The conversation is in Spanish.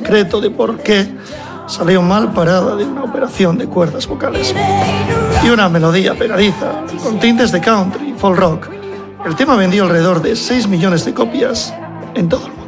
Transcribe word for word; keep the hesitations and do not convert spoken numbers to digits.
secreto de por qué salió mal parada de una operación de cuerdas vocales. Y una melodía pegadiza, con tintes de country y folk rock. El tema vendió alrededor de seis millones de copias en todo el mundo.